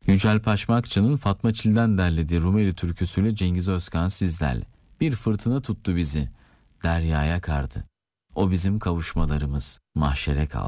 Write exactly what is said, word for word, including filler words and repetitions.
Yücel Paşmakçı'nın Fatma Çil'den derlediği Rumeli türküsüyle Cengiz Özkan sizlerle. Bir fırtına tuttu bizi, deryaya kardı. O bizim kavuşmalarımız, mahşere kaldı.